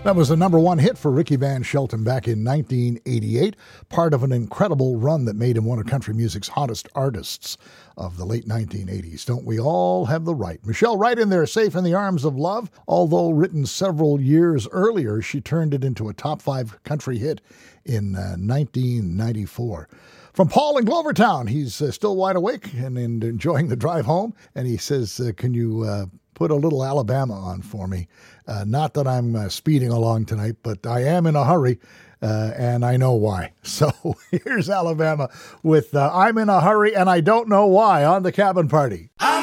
That was the number one hit for Ricky Van Shelton back in 1988, part of an incredible run that made him one of country music's hottest artists of the late 1980s. Don't we all have the right? Michelle Wright in there, Safe in the Arms of Love. Although written several years earlier, she turned it into a top 5 country hit in 1994. From Paul in Glovertown, he's still wide awake and enjoying the drive home. And he says, can you put a little Alabama on for me? Not that I'm speeding along tonight, but I am in a hurry, and I know why. So here's Alabama with I'm in a hurry and I don't know why on the Cabin Party.